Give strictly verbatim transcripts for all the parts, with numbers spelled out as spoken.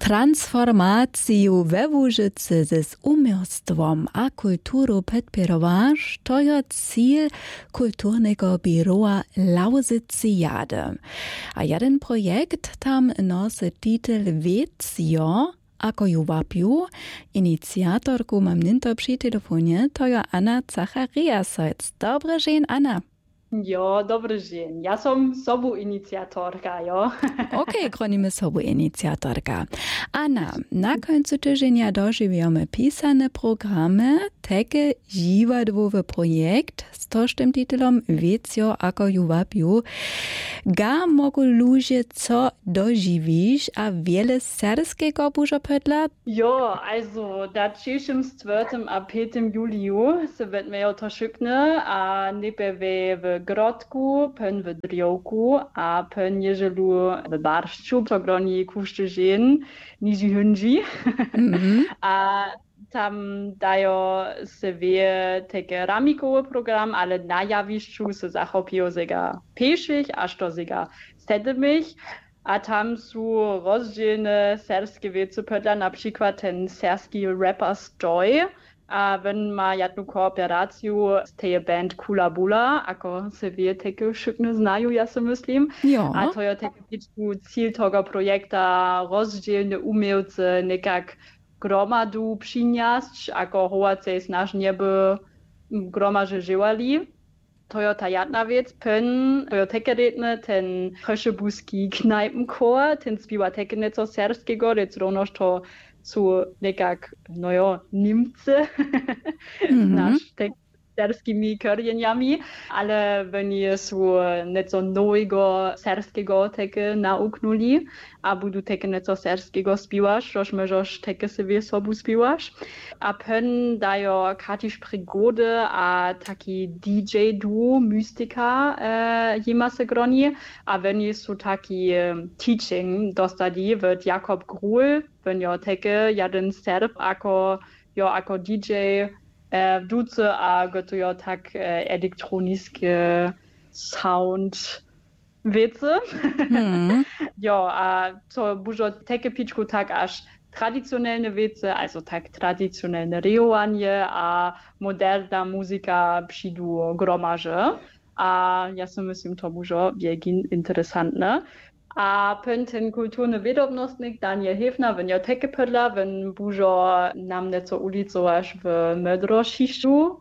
Transformaciju we Łużycy z umiejstwom a kulturu podpierować, to jest cel kulturnego biura Lauzycyjady. A jeden projekt tam nosi titel Vezjo, ako ju wapiu. Inicjatorku mam ninto przy telefonie, to je Anna Zachariasojc. Dobry dzień, Anna. Jo, dobry dzień. Ja som sobu inicjatorka, jo. Okej, okay, chronimy sobu inicjatorka. Anna, na końcu tygodnia dożywamy pisane programy, takie dziwadłowy projekt z tożtym tytułem Vezjo, ako ju wapiu. Ga mogą ludzie co dożywisz, a wiele serskiego bużo pedla? Jo, also, da trzecim, czwartym a piątym juliu se wird mir to szykne, a nipe w Grodku, pen w Driołku, a pen jeżelu w Barszczu, to groni kuszczy żen, nizi hündzi. Mm-hmm. A tam dają sobie takie ramikowy program, ale na jawiszczu se zachopią sega pieszych, aż to sega sedemych. A tam są rozdzielne serskie wiece podla, na przykład ten serski Rapper's Joy. A wenn ma jednu kooperaciju z tej band Kula Bula, ako se wie takie szykne znają, ja se myslím. Jo. A to je takie cíl tego projekta rozdzielne umiejce nekak gromadu przyniast, ako hołace snažnie by gromaže živali. To je ta jedna věc, pen, to je také redne, ten chešebuský knajpenchor, ten zpíva také něco serského, rec rovnož to jsou nekak, no jo, Němce, mm-hmm. naš tak serskými kořeněmi, ale oni jsou něco nového serského také nauknuli a budu také něco serského zpívat, což můžeš také si vy sobu zpívat. A pen dají katiž přigody a taky D J duo, Mystika, eh, jima se groni, a oni jsou taky teaching dostali od Jakob Gruhl, wenn jo také jeden serb ako, jo, ako D J v duce a gotujo tak elektronické sound věce. Mm. Jo, a to bužo také pičku tak až traditionelle věce, also tak traditionelle reovanie a moderna muzika přijdu gromaže. A ja si myslím, to bužo věgin interesantne. A pen ten kulturny vědomostnik Daniel Hefner, wenn jo také pedla, wenn bužo nam něco ulicovaš v Mödrošištu.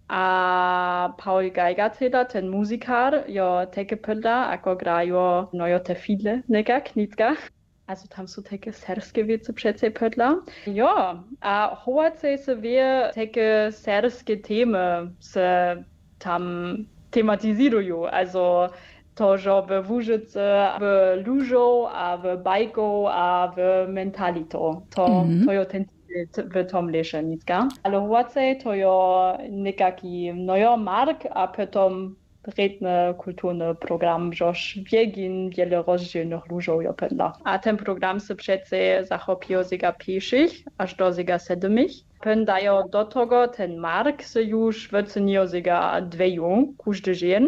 A Paul Geiger teda, ten muzikár, jo také pedla, ako grajo, no jo te fidle nekak, nitka. Also tam sú také serské věci přece pedla. Jo, a hovace se vie také serské témy se tam tematizirujú. Also to, že v Łużyce, v Lužou a v bajkou a v mentalito. To, mm-hmm. to je ten v tom lešenicka. Ale hovace to je nekaký, no jo, mark a potom redny kulturny program, žož věgin wiele rozdzielnych lužov je pedla. A ten program se přece zachopil ziga piešich až do ziga sedmich. Pen dajo do toho ten mark se już wycenił ziga dveju, kuždy žen.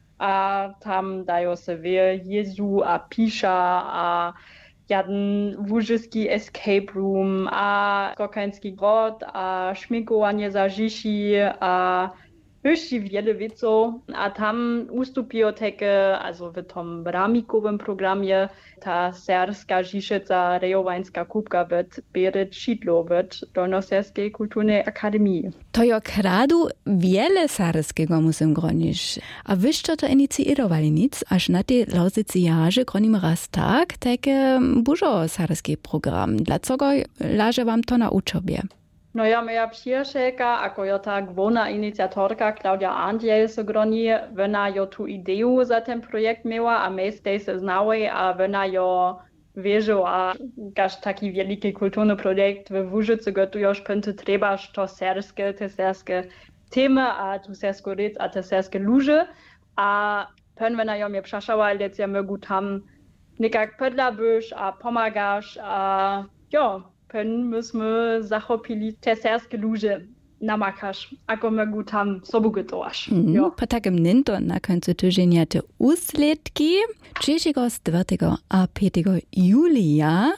A tam dajo se wie Jezu a píša a jeden łużyski escape room a skokański grot a szminkowanie za žiši a jeszcze wiele wieców, a tam ustupiło takie, also w tym ramikowym programie, ta serska żiszyca rejowańska kubka wird bieret szidlo wird Dolnoserskiej Kulturnej Akademii. To jo kradu wiele serskiego musím gronić. A wyś to inicjowali nic, aż na tej Lauzycyjarze gronimy raz tak, takie dużo serski program. Dlaczego leży wam to na uczobie? No ja, moja przyjacielka, ako jo ta główna inicjatorka Klaudia Andiel se groni, ona jo tu ideju za ten projekt miała, a my z se znały, a ona jo wierzył, a każ taki wielki kulturny projekt w Łużycy, go już pęty trzeba, to serskie, te serskie temy, a tu sersko rec, a te serskie luże, a pen, ona jo mnie przeszała, lec ja mogу tam nekak pedla byś, a pomagasz, a jo, pen myśmy zachopili te serskie luże namakaš, ako mogu tam sobu gotovaš. Mm, pa takem ninto na koncu tygodnia te úsledky. trzeciego, czwartego a piątego julia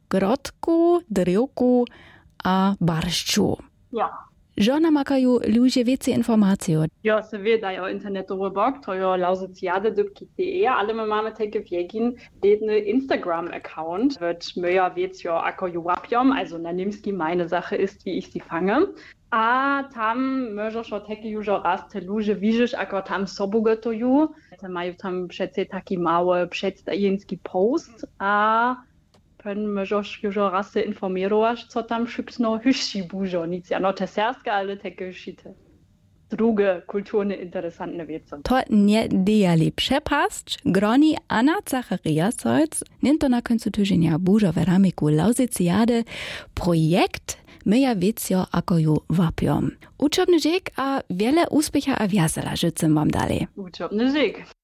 grotku, drewku a barszczu. Ja. Żona makają ludzie więcej informacji. Ja, se wieda, ja internetowy blog, to ja lauzyciade dybki kropka de, ale my mamy takie wiegin, jeden Instagram-Account, wird mehr wiec ja ako ju łapią, also na niemski meine Sache ist, wie ich sie fange. A tam możesz o takie już raz te ludzie widzisz, ako tam sobu gotują. Te mają tam przecież taki mały przedstawienski post, a pen możesz już raz se informirować, co tam szybko hyści bużo. Nic ja no te serska, ale takie szite. Drugie kulturne, interesantne wiece. To nie dijali przepaść, groni Anna Zachariasholz, niento na końcu tygodnia bużo w ramiku Lauzyciade projekt myja wiedzio ako ju wapią. Uczobny dziek a wiele úspěcha a wiazela życzę wam dalej. Uczobny dziek.